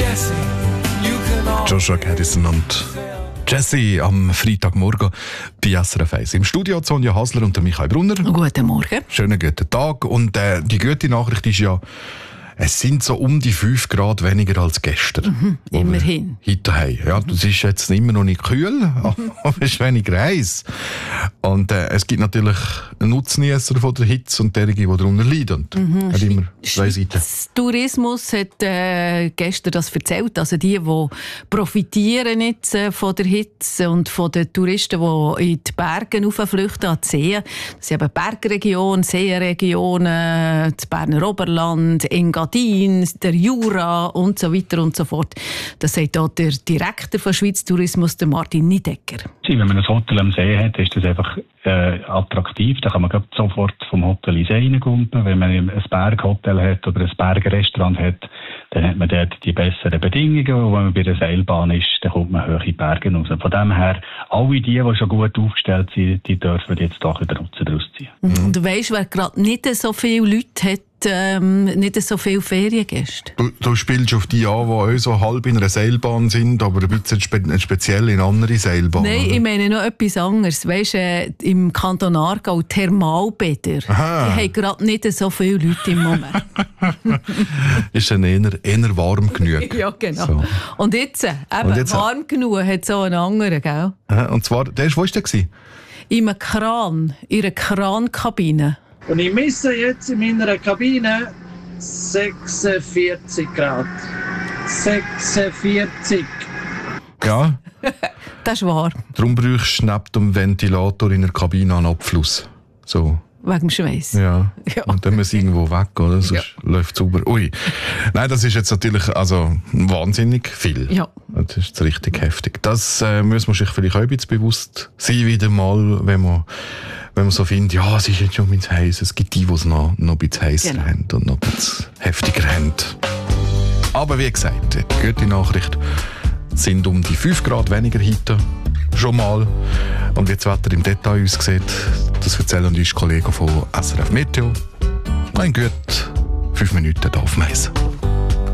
Joshua Caddison und Jesse am Freitagmorgen bei SRF 1. Im Studio Sonja Hasler und Michael Brunner. Guten Morgen. Schönen guten Tag. Und die gute Nachricht ist ja, es sind so um die 5 Grad weniger als gestern. Immerhin. Heute haben. Ja, das ist jetzt immer noch nicht kühl, aber es ist weniger heiß. Und es gibt natürlich Nutznießer von der Hitze und derige, die darunter leiden. Hat immer zwei Seiten. Das Tourismus hat gestern das erzählt. Also die profitieren jetzt von der Hitze und von den Touristen, die in die Berge flüchten, an die Seen. Das sind eben Bergregionen, Seenregionen, das Berner Oberland, Engadin, der Jura und so weiter und so fort. Das sagt auch der Direktor von Schweiz Tourismus, der Martin Niedecker. Wenn man ein Hotel am See hat, ist das einfach attraktiv. Da kann man sofort vom Hotel in den See reingumpen. Wenn man ein Berghotel hat oder ein Bergrestaurant hat, dann hat man dort die besseren Bedingungen. Und wenn man bei der Seilbahn ist, dann kommt man hoch in die Berge raus. Von dem her, alle die schon gut aufgestellt sind, die dürfen jetzt doch wieder Nutzen daraus ziehen. Und du weisst, wer gerade nicht so viele Leute hat, nicht so viele Feriengäste. Du spielst auf die an, die auch so halb in einer Seilbahn sind, aber ein bisschen speziell in andere Seilbahnen. Nein, ich meine noch etwas anderes. Weisst, im Kanton Aargau, Thermalbäder, die haben gerade nicht so viele Leute im Moment. Ist dann eher warm genug. Ja, genau. So. Und jetzt, warm genug hat so einen anderen, gell? Und zwar, wo war der? In einem Kran, in einer Krankabine. Und ich messe jetzt in meiner Kabine 46 Grad. 46. Ja. Das ist wahr. Darum brauchst du neben dem Ventilator in der Kabine einen Abfluss. So. Wegen dem Schweiß. Ja. Und dann muss irgendwo weg, oder? Sonst läuft es sauber. Ui. Nein, das ist jetzt natürlich wahnsinnig viel. Ja. Das ist jetzt richtig heftig. Das muss man sich vielleicht auch ein bisschen bewusst sein, wieder mal, wenn man so findet, ja, es ist jetzt schon ein bisschen heiß. Es gibt die es noch ein bisschen heißer haben und noch ein bisschen heftiger haben. Aber wie gesagt, die gute Nachricht sind um die 5 Grad weniger heute. Schon mal. Und wie das Wetter im Detail aussieht, das erzählen uns Kollegen von SRF Meteo. Ein gut 5 Minuten auf Meisen.